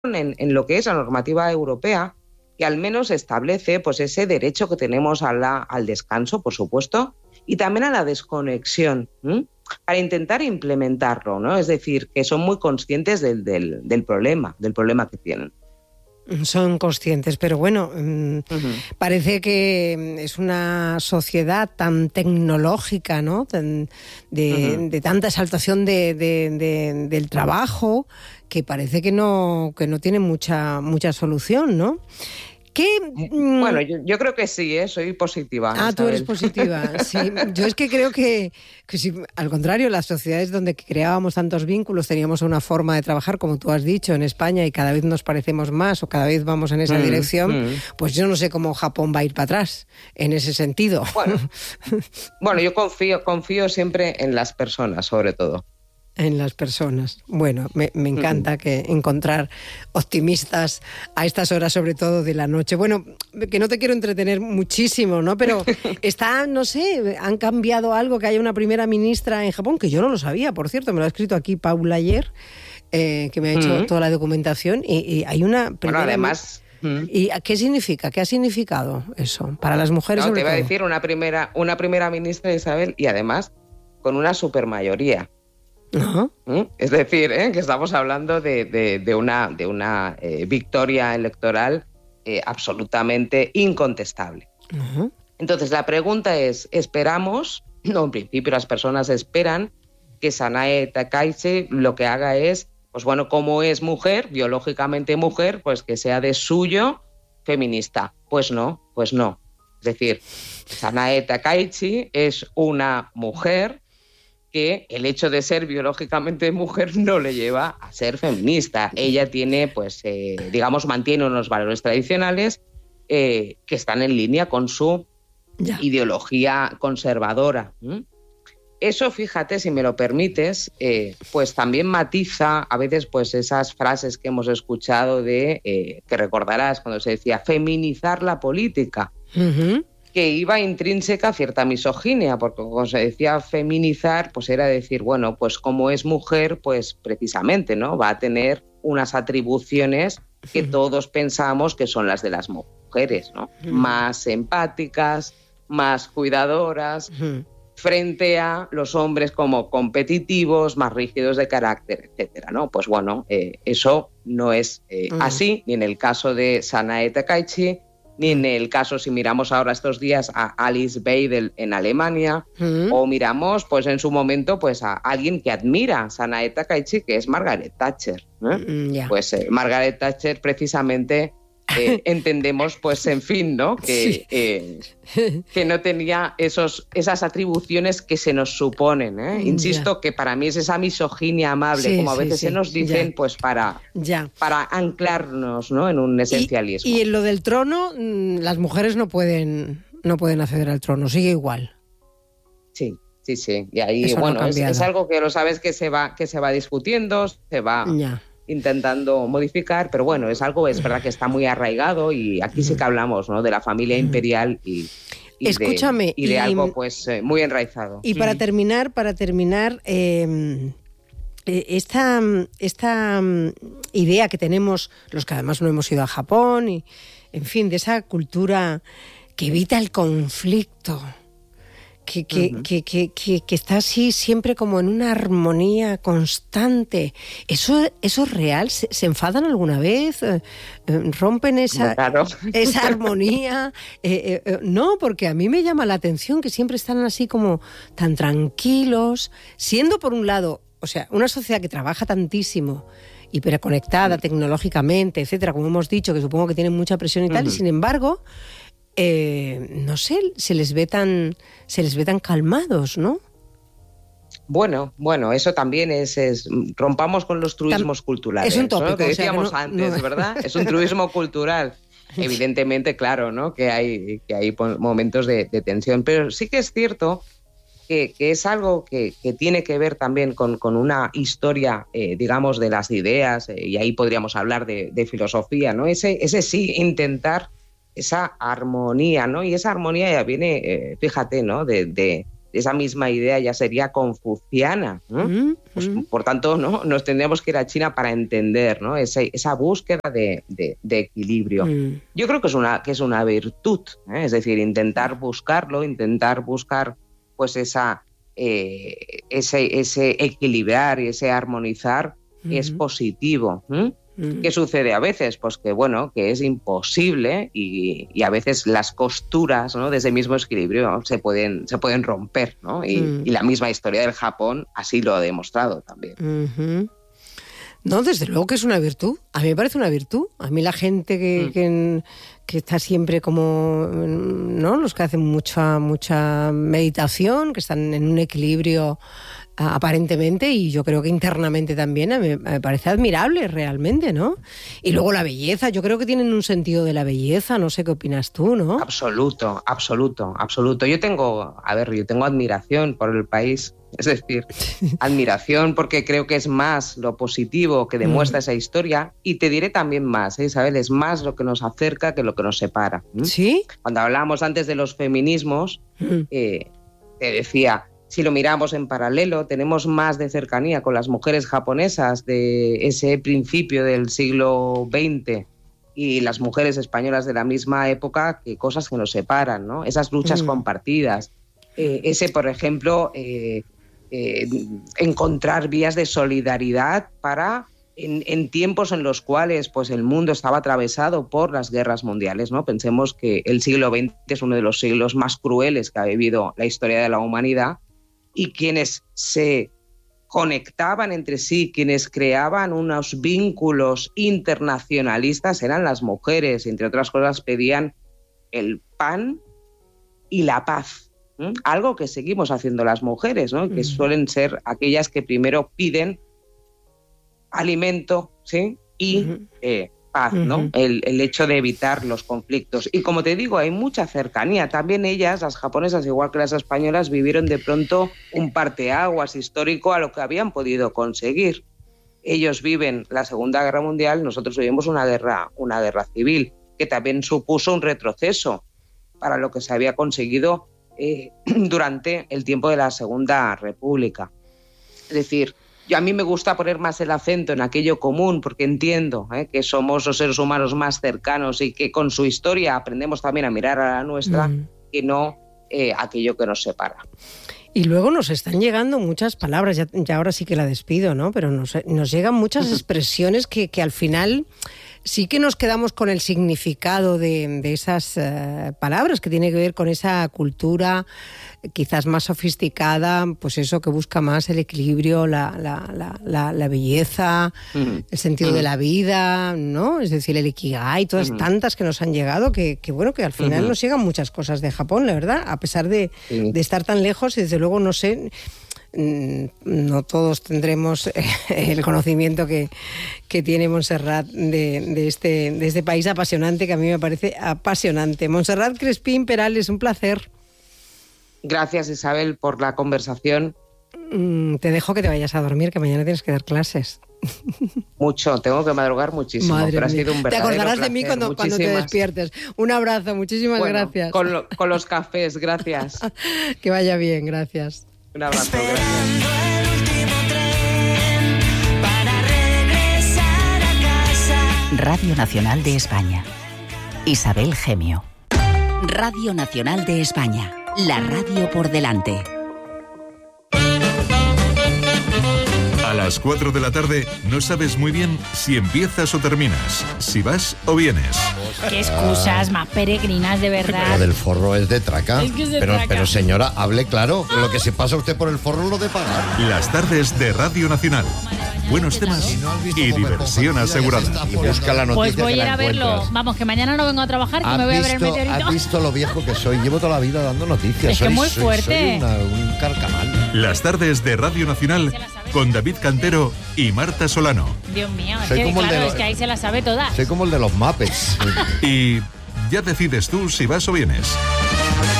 en lo que es la normativa europea, que al menos establece pues ese derecho que tenemos al descanso, por supuesto, y también a la desconexión, para intentar implementarlo, ¿no? Es decir, que son muy conscientes del problema que tienen. Son conscientes, pero bueno, parece que es una sociedad tan tecnológica, ¿no? De tanta exaltación del trabajo, que parece que no tiene mucha solución, ¿no? Bueno, yo creo que sí, soy positiva. Ah, tú eres positiva, sí. Yo es que creo que sí, al contrario, las sociedades donde creábamos tantos vínculos teníamos una forma de trabajar, como tú has dicho, en España, y cada vez nos parecemos más o cada vez vamos en esa dirección, pues yo no sé cómo Japón va a ir para atrás en ese sentido. Bueno, yo confío siempre en las personas, sobre todo. En las personas. Bueno, me encanta que encontrar optimistas a estas horas, sobre todo de la noche. Bueno, que no te quiero entretener muchísimo, ¿no? Pero no sé, han cambiado algo, que haya una primera ministra en Japón, que yo no lo sabía, por cierto, me lo ha escrito aquí Paula ayer, que me ha hecho toda la documentación, y hay una primera... Bueno, además... ¿Y qué significa? ¿Qué ha significado eso para las mujeres? No, te iba a decir una primera ministra, Isabel, y además con una supermayoría. Uh-huh. Es decir, que estamos hablando de una victoria electoral absolutamente incontestable. Uh-huh. Entonces, la pregunta es, ¿esperamos? No, en principio las personas esperan que Sanae Takaichi lo que haga es, pues bueno, como es mujer, biológicamente mujer, pues que sea de suyo feminista. Pues no. Es decir, Sanae Takaichi es una mujer que el hecho de ser biológicamente mujer no le lleva a ser feminista. Ella tiene, pues, mantiene unos valores tradicionales que están en línea con su ideología conservadora. Eso, fíjate, si me lo permites, pues también matiza a veces pues esas frases que hemos escuchado que recordarás cuando se decía feminizar la política. Uh-huh. Que iba intrínseca cierta misoginia, porque como se decía feminizar, pues era decir, bueno, pues como es mujer, pues precisamente, ¿no? Va a tener unas atribuciones que todos pensamos que son las de las mujeres, ¿no? Más empáticas, más cuidadoras, frente a los hombres como competitivos, más rígidos de carácter, etcétera, ¿no? Pues bueno, eso no es así, ni en el caso de Sanae Takaichi, ni en el caso, si miramos ahora estos días a Alice Weidel en Alemania, o miramos pues en su momento pues a alguien que admira a Sanae Takaichi, que es Margaret Thatcher. Pues Margaret Thatcher precisamente entendemos, pues en fin, ¿no? Que no tenía esas atribuciones que se nos suponen. Insisto que para mí es esa misoginia amable, como a veces se nos dicen, pues para anclarnos, ¿no? En un esencialismo. Y en lo del trono, las mujeres no pueden acceder al trono, sigue igual. Sí. Y ahí, eso bueno, es algo que lo sabes que se va discutiendo, se va intentando modificar, pero bueno, es verdad que está muy arraigado, y aquí sí que hablamos, ¿no? De la familia imperial y escúchame, de algo pues muy enraizado. Y para terminar, esta idea que tenemos los que además no hemos ido a Japón, y en fin, de esa cultura que evita el conflicto, que está así siempre como en una armonía constante. ¿Eso es real? ¿Se enfadan alguna vez? ¿Rompen esa armonía? No, porque a mí me llama la atención que siempre están así como tan tranquilos, siendo por un lado, o sea, una sociedad que trabaja tantísimo, hiperconectada tecnológicamente, etcétera, como hemos dicho, que supongo que tienen mucha presión y tal, y sin embargo... no sé, se les ve tan calmados, ¿no? Bueno, eso también es rompamos con los truismos culturales. Es un tópico, ¿no? Que decíamos antes, ¿verdad? Es un truismo cultural. Evidentemente, claro, ¿no? Que hay momentos de tensión, pero sí que es cierto que es algo que tiene que ver también con una historia, digamos, de las ideas, y ahí podríamos hablar de filosofía, ¿no? Ese sí, intentar esa armonía, ¿no? Y esa armonía ya viene, fíjate, ¿no? De esa misma idea ya sería confuciana. Pues, por tanto, ¿no? Nos tendríamos que ir a China para entender, ¿no? esa búsqueda de equilibrio. Yo creo que es una virtud, es decir, intentar buscarlo, intentar buscar pues ese equilibrar y ese armonizar es positivo. ¿Qué sucede a veces? Pues que es imposible y a veces las costuras, ¿no?, de ese mismo equilibrio se pueden romper, ¿no? Y la misma historia del Japón así lo ha demostrado también. No, desde luego que es una virtud. A mí me parece una virtud. A mí la gente que está siempre como, ¿no?, los que hacen mucha meditación, que están en un equilibrio aparentemente, y yo creo que internamente también, me parece admirable realmente, ¿no? Y luego la belleza, yo creo que tienen un sentido de la belleza, no sé qué opinas tú, ¿no? Absoluto. Yo tengo admiración por el país, es decir, admiración porque creo que es más lo positivo que demuestra esa historia, y te diré también más, Isabel, es más lo que nos acerca que lo que nos separa. ¿Sí? Cuando hablábamos antes de los feminismos, te decía, si lo miramos en paralelo, tenemos más de cercanía con las mujeres japonesas de ese principio del siglo XX y las mujeres españolas de la misma época que cosas que nos separan, ¿no? Esas luchas compartidas. Por ejemplo, encontrar vías de solidaridad para en tiempos en los cuales pues el mundo estaba atravesado por las guerras mundiales, ¿no? Pensemos que el siglo XX es uno de los siglos más crueles que ha vivido la historia de la humanidad, y quienes se conectaban entre sí, quienes creaban unos vínculos internacionalistas eran las mujeres. Entre otras cosas, pedían el pan y la paz, algo que seguimos haciendo las mujeres, ¿no? Que suelen ser aquellas que primero piden alimento, ¿sí?, y paz, ¿no? El hecho de evitar los conflictos. Y como te digo, hay mucha cercanía. También ellas, las japonesas, igual que las españolas, vivieron de pronto un parteaguas histórico a lo que habían podido conseguir. Ellos viven la Segunda Guerra Mundial, nosotros vivimos una guerra civil, que también supuso un retroceso para lo que se había conseguido durante el tiempo de la Segunda República. Es decir, a mí me gusta poner más el acento en aquello común, porque entiendo que somos los seres humanos más cercanos y que con su historia aprendemos también a mirar a la nuestra, y no aquello que nos separa. Y luego nos están llegando muchas palabras, ya ahora sí que la despido, ¿no? Pero nos llegan muchas expresiones que al final sí que nos quedamos con el significado de esas palabras, que tiene que ver con esa cultura quizás más sofisticada, pues eso, que busca más el equilibrio, la belleza, el sentido de la vida, ¿no? Es decir, el ikigai, todas tantas que nos han llegado, que al final nos llegan muchas cosas de Japón, la verdad, a pesar de estar tan lejos, y desde luego no sé, no todos tendremos el conocimiento que tiene Montserrat de este país apasionante, que a mí me parece apasionante. Montserrat Crespín Perales, un placer. Gracias, Isabel, por la conversación. Te dejo que te vayas a dormir, que mañana tienes que dar clases. Mucho, tengo que madrugar muchísimo, pero ha sido un verdadero placer. Te acordarás de mí cuando te despiertes. Un abrazo, muchísimas gracias. Con los cafés, gracias. Que vaya bien, gracias. Un abrazo, gracias. Radio Nacional de España. Isabel Gemio. Radio Nacional de España. La radio por delante. A las 4 de la tarde no sabes muy bien si empiezas o terminas, si vas o vienes. Qué excusas más peregrinas, de verdad. Lo del forro es de traca. Es que es de traca. Pero señora, hable claro. Lo que se pasa usted por el forro lo de pagar. Las tardes de Radio Nacional. Buenos temas y diversión asegurada. Y busca la noticia. Pues voy a ir a verlo. Vamos, que mañana no vengo a trabajar, que me voy a ver el meteorito. ¿Has visto lo viejo que soy? Llevo toda la vida dando noticias. Es que muy fuerte. Soy un carcamal. Las tardes de Radio Nacional con David Cantero y Marta Solano. Dios mío, es que ahí se la sabe toda. Soy como el de los Muppets. Y ya decides tú si vas o vienes.